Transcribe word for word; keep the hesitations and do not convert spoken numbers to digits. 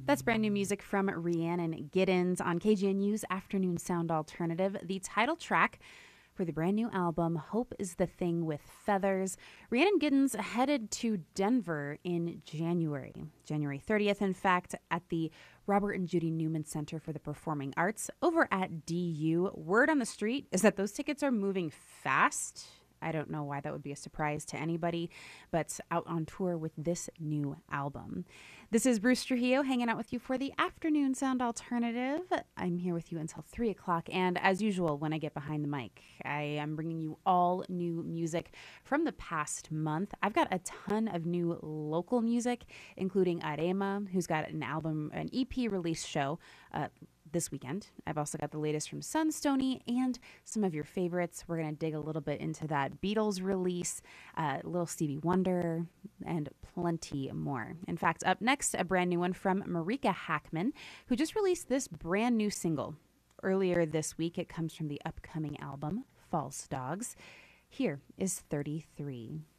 That's brand new music from Rhiannon Giddens on K G N U's Afternoon Sound Alternative. The title track for the brand new album, Hope is the Thing with Feathers. Rhiannon Giddens headed to Denver in January, January thirtieth, in fact, at the Robert and Judy Newman Center for the Performing Arts over at D U. Word on the street is that those tickets are moving fast. I don't know why that would be a surprise to anybody, but out on tour with this new album. This is Bruce Trujillo hanging out with you for the Afternoon Sound Alternative. I'm here with you until three o'clock, and as usual, when I get behind the mic, I am bringing you all new music from the past month. I've got a ton of new local music, including Arema, who's got an album, an E P release show uh, this weekend. I've also got the latest from Sunstony and some of your favorites. We're going to dig a little bit into that Beatles release, uh, little Stevie Wonder, and plenty more. In fact, up next, a brand new one from Marika Hackman, who just released this brand new single earlier this week. It comes from the upcoming album, False Dogs. Here is thirty-three.